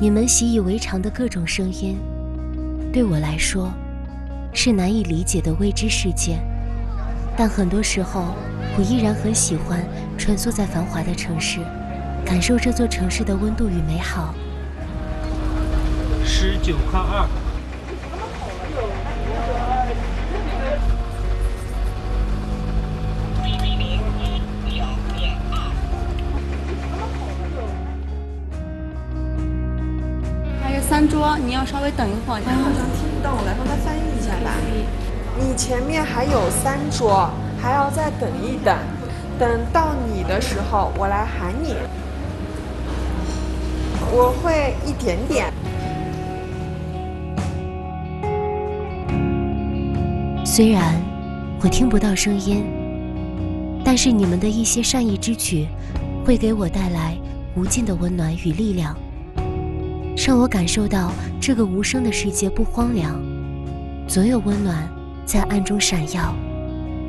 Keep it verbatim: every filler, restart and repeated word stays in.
你们习以为常的各种声音，对我来说是难以理解的未知世界。但很多时候，我依然很喜欢穿梭在繁华的城市，感受这座城市的温度与美好。 十九块二。 还有三桌，你要稍微等一会儿。 他好像听不懂，我来帮他翻译一下吧。你前面还有三桌，还要再等一等，等到你的时候，我来喊你。我会一点点。 虽然我听不到声音，但是你们的一些善意之举，会给我带来无尽的温暖与力量，让我感受到这个无声的世界不荒凉，总有温暖在暗中闪耀。